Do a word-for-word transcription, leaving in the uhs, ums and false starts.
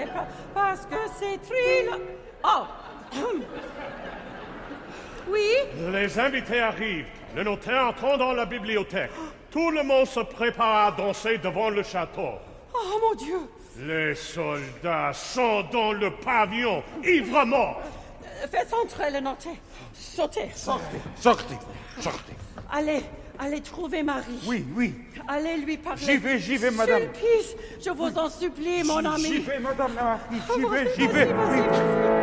c'est pas parce que c'est Tril... Oh! Oui? Les invités arrivent. Le notaire entre dans la bibliothèque. Tout le monde se prépare à danser devant le château. Oh, mon Dieu! Les soldats sont dans le pavillon, ivres morts. Euh, Faites entrer le notaire. Sautez. Sortez, sortez, sortez. Allez, allez trouver Marie. Oui, oui. Allez lui parler. J'y vais, j'y vais, madame. Sulpice, je vous en supplie, mon ami. J'y vais, madame la marquise, j'y Oh, vais, vas-y, j'y vais. vas-y, oui. vas-y.